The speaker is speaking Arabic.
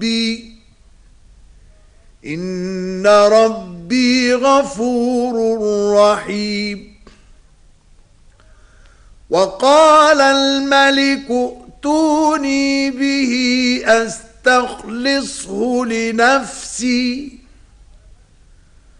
إن ربي غفور رحيم. وقال الملك ائتوني به أستخلصه لنفسي